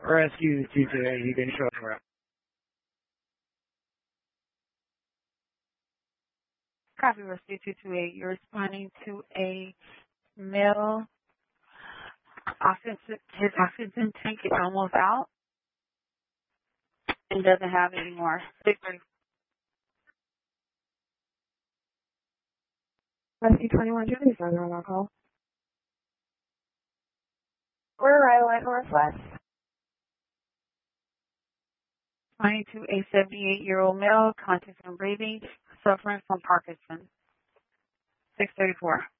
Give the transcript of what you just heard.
Rescue 228, you can show them. Copy, Rescue 228. You're responding to a male. His oxygen tank is almost out and doesn't have any more. 6:30. Rescue 21 Judy's on our call. We're right away Northwest. Responding to a 78-year-old male, conscious and breathing, suffering from Parkinson's. 6:34.